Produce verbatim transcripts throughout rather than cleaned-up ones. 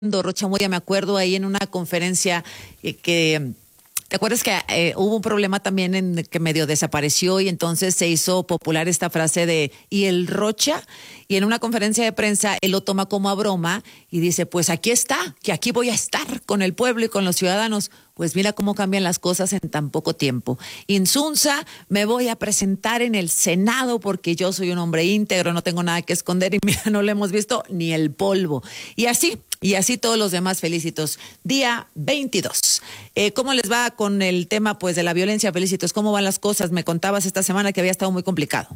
Rocha Moya, me acuerdo ahí en una conferencia eh, que... ¿Te acuerdas que eh, hubo un problema también en que medio desapareció y entonces se hizo popular esta frase de ¿y el Rocha? Y en una conferencia de prensa él lo toma como a broma y dice, pues aquí está, que aquí voy a estar con el pueblo y con los ciudadanos. Pues mira cómo cambian las cosas en tan poco tiempo. Insunza, me voy a presentar en el Senado porque yo soy un hombre íntegro, no tengo nada que esconder y mira, no le hemos visto ni el polvo. Y así, y así todos los demás felicitos. Día veintidós. Eh, ¿Cómo les va con el tema pues de la violencia, felicitos? ¿Cómo van las cosas? Me contabas esta semana que había estado muy complicado.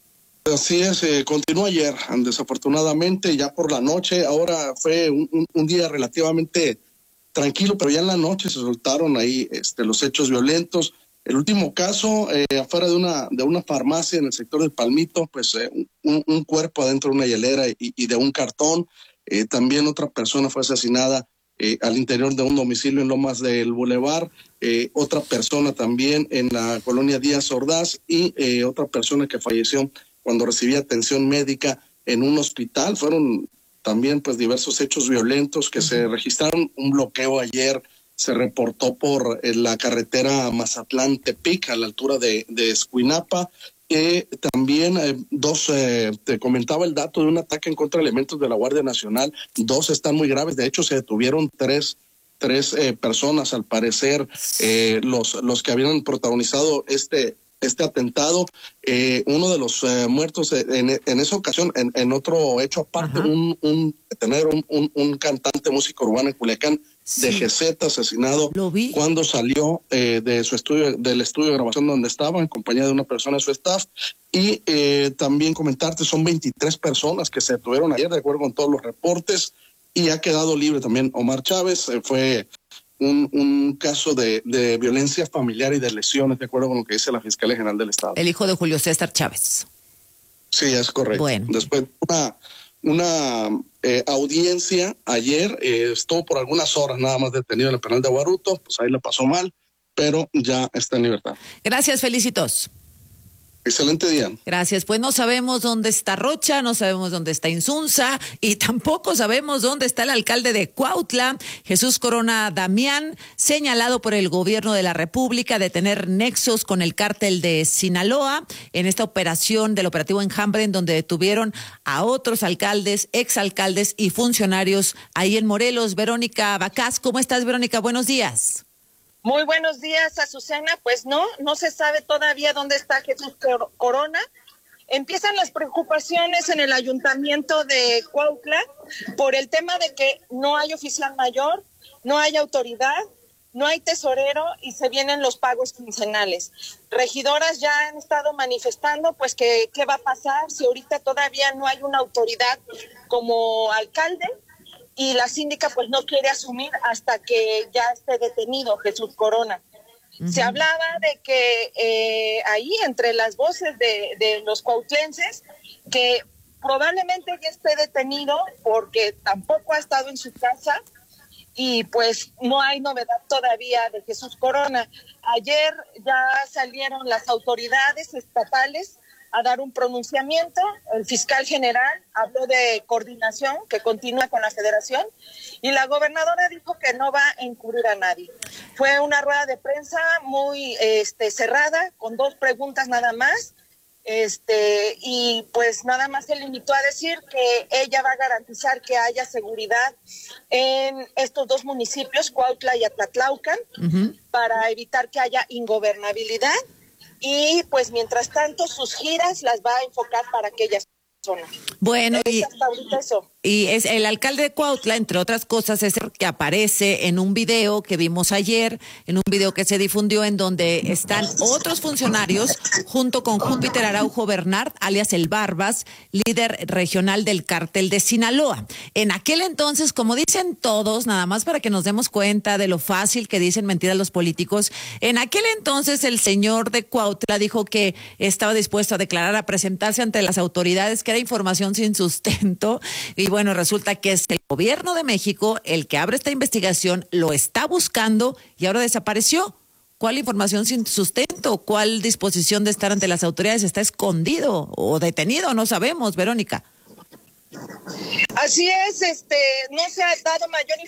Así es, eh, continuó ayer, desafortunadamente, ya por la noche. Ahora fue un, un, un día relativamente tranquilo, pero ya en la noche se soltaron ahí este, los hechos violentos. El último caso, eh, afuera de una de una farmacia en el sector del Palmito, pues eh, un, un cuerpo adentro de una hielera y, y de un cartón. Eh, también otra persona fue asesinada eh, al interior de un domicilio en Lomas del Boulevard. Eh, otra persona también en la colonia Díaz Ordaz y eh, otra persona que falleció cuando recibía atención médica en un hospital. Fueron también pues diversos hechos violentos que se registraron. Un bloqueo ayer se reportó por eh, la carretera Mazatlán-Tepic a la altura de, de Escuinapa. Eh, también eh, dos, eh, te comentaba el dato de un ataque en contra de elementos de la Guardia Nacional. Dos están muy graves. De hecho, se detuvieron tres tres eh, personas, al parecer, eh, los, los que habían protagonizado este este atentado. Eh, uno de los eh, muertos eh, en, en esa ocasión, en, en otro hecho aparte, un, un tener un, un, un cantante músico urbano en Culiacán, sí, de G Z, asesinado cuando salió eh, de su estudio, del estudio de grabación donde estaba, en compañía de una persona de su staff. Y eh, también comentarte, son veintitrés personas que se detuvieron ayer, de acuerdo con todos los reportes, y ha quedado libre también Omar Chávez. Eh, fue Un, un caso de, de violencia familiar y de lesiones, de acuerdo con lo que dice la Fiscalía General del Estado. El hijo de Julio César Chávez. Sí, es correcto. Bueno. Después una, una eh, audiencia ayer, eh, estuvo por algunas horas nada más detenido en el penal de Guaruto, pues ahí la pasó mal, pero ya está en libertad. Gracias, felicitos. Excelente día. Gracias. Pues no sabemos dónde está Rocha, no sabemos dónde está Insunza y tampoco sabemos dónde está el alcalde de Cuautla, Jesús Corona Damián, señalado por el gobierno de la República de tener nexos con el cártel de Sinaloa en esta operación del operativo Enjambre, en donde detuvieron a otros alcaldes, exalcaldes y funcionarios ahí en Morelos. Verónica Bacás, ¿cómo estás, Verónica? Buenos días. Muy buenos días, Azucena. Pues no, no se sabe todavía dónde está Jesús Corona. Empiezan las preocupaciones en el ayuntamiento de Cuautla por el tema de que no hay oficial mayor, no hay autoridad, no hay tesorero y se vienen los pagos quincenales. Regidoras ya han estado manifestando pues que qué va a pasar si ahorita todavía no hay una autoridad como alcalde. Y la síndica pues no quiere asumir hasta que ya esté detenido Jesús Corona. Uh-huh. Se hablaba de que eh, ahí entre las voces de, de los cuautlenses, que probablemente ya esté detenido porque tampoco ha estado en su casa y pues no hay novedad todavía de Jesús Corona. Ayer ya salieron las autoridades estatales a dar un pronunciamiento. El fiscal general habló de coordinación que continúa con la federación y la gobernadora dijo que no va a encubrir a nadie. Fue una rueda de prensa muy este, cerrada, con dos preguntas nada más, este, y pues nada más se limitó a decir que ella va a garantizar que haya seguridad en estos dos municipios, Cuautla y Atlatlaucan, uh-huh, para evitar que haya ingobernabilidad. Y pues mientras tanto sus giras las va a enfocar para aquellas personas. Bueno, es y, hasta ahorita eso. y es el alcalde de Cuautla, entre otras cosas, es el que aparece en un video que vimos ayer, en un video que se difundió en donde están otros funcionarios junto con Júpiter Araujo Bernard, alias El Barbas, líder regional del cártel de Sinaloa. En aquel entonces, como dicen todos, nada más para que nos demos cuenta de lo fácil que dicen mentiras los políticos, en aquel entonces el señor de Cuautla dijo que estaba dispuesto a declarar, a presentarse ante las autoridades, que era información sin sustento, y bueno, resulta que es el gobierno de México el que abre esta investigación, lo está buscando y ahora desapareció. ¿Cuál información sin sustento? ¿Cuál disposición de estar ante las autoridades? ¿Está escondido o detenido? No sabemos, Verónica. Así es, este, no se ha dado mayor